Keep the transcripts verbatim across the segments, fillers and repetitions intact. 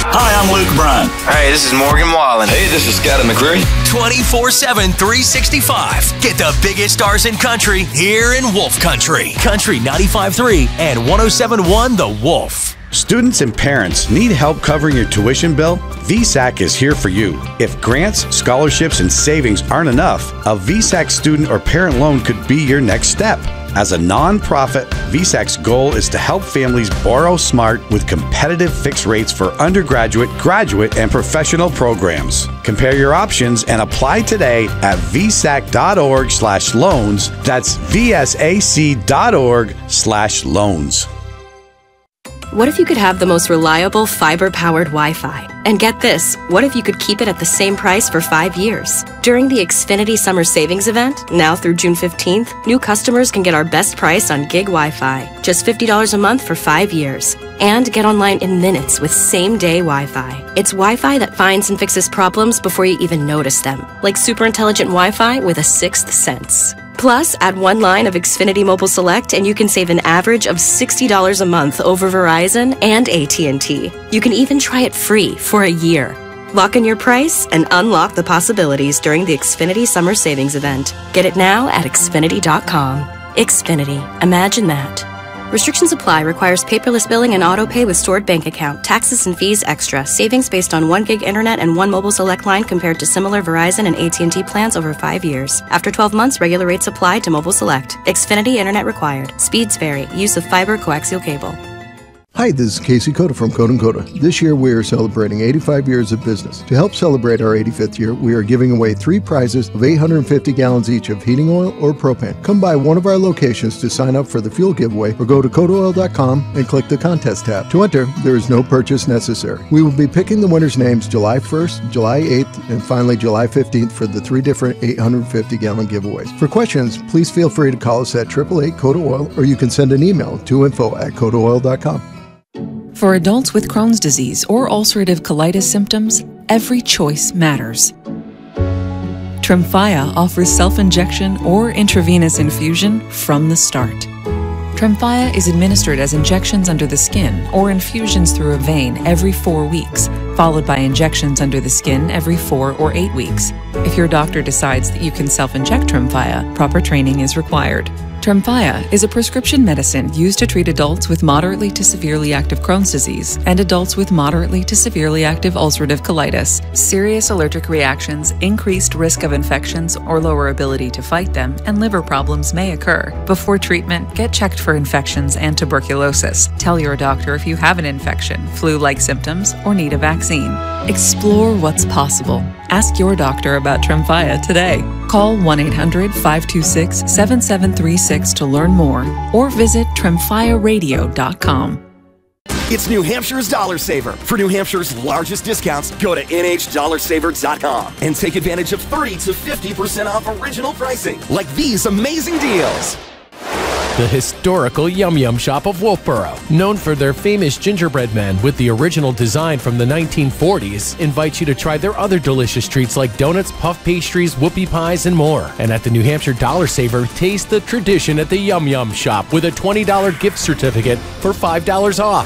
Hi, I'm Luke Bryan. Hey, this is Morgan Wallen. Hey, this is Scott McCreery. twenty-four seven, three sixty-five. Get the biggest stars in country here in Wolf Country. Country ninety-five point three and one oh seven point one The Wolf. Students and parents need help covering your tuition bill? V SAC is here for you. If grants, scholarships, and savings aren't enough, a V SAC student or parent loan could be your next step. As a nonprofit, V SAC's goal is to help families borrow smart with competitive fixed rates for undergraduate, graduate, and professional programs. Compare your options and apply today at vsac.org slash loans. That's vsac.org slash loans. What if you could have the most reliable fiber-powered Wi-Fi? And get this, what if you could keep it at the same price for five years? During the Xfinity Summer Savings Event, now through June fifteenth, new customers can get our best price on gig Wi-Fi, just fifty dollars a month for five years. And get online in minutes with same-day Wi-Fi. It's Wi-Fi that finds and fixes problems before you even notice them, like super intelligent Wi-Fi with a sixth sense. Plus, add one line of Xfinity Mobile Select and you can save an average of sixty dollars a month over Verizon and A T and T. You can even try it free for a year. Lock in your price and unlock the possibilities during the Xfinity Summer Savings Event. Get it now at Xfinity dot com. Xfinity. Imagine that. Restrictions apply. Requires paperless billing and auto pay with stored bank account. Taxes and fees extra. Savings based on one gig internet and one mobile select line compared to similar Verizon and A T and T plans over five years. After twelve months, regular rates apply to mobile select. Xfinity internet required. Speeds vary. Use of fiber coaxial cable. Hi, this is Casey Cota from Cota and Cota. This year we are celebrating eighty-five years of business. To help celebrate our eighty-fifth year, we are giving away three prizes of eight hundred fifty gallons each of heating oil or propane. Come by one of our locations to sign up for the fuel giveaway or go to Cota Oil dot com and click the contest tab. To enter, there is no purchase necessary. We will be picking the winners' names July first, July eighth, and finally July fifteenth for the three different eight hundred fifty gallon giveaways. For questions, please feel free to call us at eight eight eight, C O T A oil or you can send an email to info at cota oil dot com. For adults with Crohn's disease or ulcerative colitis symptoms, every choice matters. Tremfya offers self-injection or intravenous infusion from the start. Tremfya is administered as injections under the skin or infusions through a vein every four weeks, followed by injections under the skin every four or eight weeks. If your doctor decides that you can self-inject Tremfya, proper training is required. Tremfya is a prescription medicine used to treat adults with moderately to severely active Crohn's disease and adults with moderately to severely active ulcerative colitis. Serious allergic reactions, increased risk of infections or lower ability to fight them, and liver problems may occur. Before treatment, get checked for infections and tuberculosis. Tell your doctor if you have an infection, flu-like symptoms, or need a vaccine. Explore what's possible. Ask your doctor about Tremfya today. Call one eight hundred, five two six, seven seven three six to learn more or visit tremfya radio dot com. It's New Hampshire's Dollar Saver. For New Hampshire's largest discounts, go to N H dollar saver dot com and take advantage of thirty to fifty percent off original pricing, like these amazing deals. The historical Yum Yum shop of Wolfboro, known for their famous gingerbread men with the original design from the nineteen forties, invites you to try their other delicious treats like donuts, puff pastries, whoopie pies, and more. And at the New Hampshire Dollar Saver, taste the tradition at the Yum Yum shop with a twenty dollars gift certificate for five dollars off.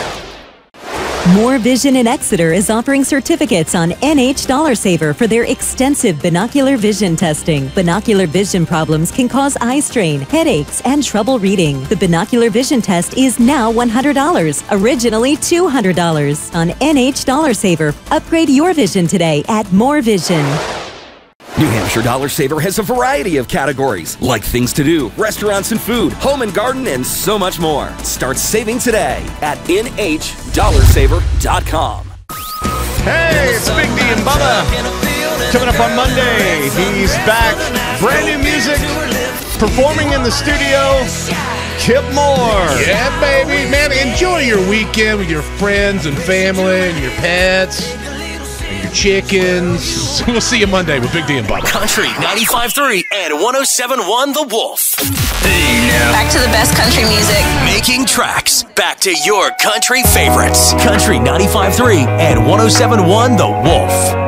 More Vision in Exeter is offering certificates on N H Dollar Saver for their extensive binocular vision testing. Binocular vision problems can cause eye strain, headaches, and trouble reading. The binocular vision test is now one hundred dollars, originally two hundred dollars. On N H Dollar Saver, upgrade your vision today at More Vision. New Hampshire Dollar Saver has a variety of categories, like things to do, restaurants and food, home and garden, and so much more. Start saving today at N H dollar saver dot com. Hey, it's Big D and Bubba. Coming up on Monday, he's back. Brand new music, performing in the studio. Kip Moore. Yeah, baby. Man, enjoy your weekend with your friends and family and your pets. Chickens. We'll see you Monday with Big D and Bubba. Country ninety-five point three and one oh seven point one The Wolf. Hey now. Back to the best country music. Making tracks back to your country favorites. Country ninety-five point three and one oh seven point one The Wolf.